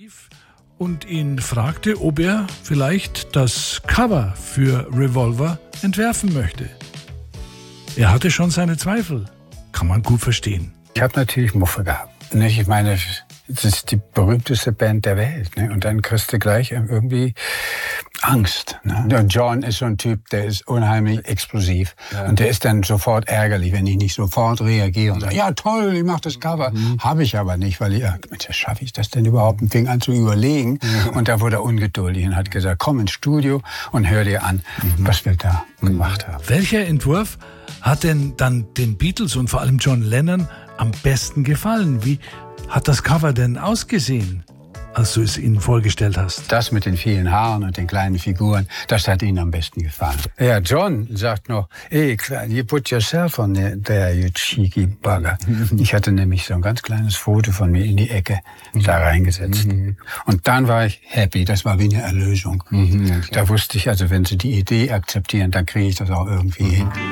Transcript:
anrief und ihn fragte, ob er vielleicht das Cover für Revolver entwerfen möchte. Er hatte schon seine Zweifel. Kann man gut verstehen. Ich habe natürlich Muffe gehabt. Ich meine, das ist die berühmteste Band der Welt. Und dann kriegst du gleich irgendwie Angst. Und John ist so ein Typ, der ist unheimlich explosiv. Ja. Und der ist dann sofort ärgerlich, wenn ich nicht sofort reagiere und sage, ja toll, ich mach das Cover. Habe ich aber nicht, weil ich, schaffe ich das denn überhaupt? Und fing an zu überlegen. Und da wurde er ungeduldig und hat gesagt, komm ins Studio und hör dir an, was wir da gemacht haben. Welcher Entwurf hat denn dann den Beatles und vor allem John Lennon am besten gefallen? Wie hat das Cover denn ausgesehen, als du es ihnen vorgestellt hast? Das mit den vielen Haaren und den kleinen Figuren, das hat ihnen am besten gefallen. Ja, John sagt noch, hey, you put yourself on there, you cheeky bugger. Ich hatte nämlich so ein ganz kleines Foto von mir in die Ecke da reingesetzt. Und dann war ich happy, das war wie eine Erlösung. Da wusste ich, also wenn sie die Idee akzeptieren, dann kriege ich das auch irgendwie hin.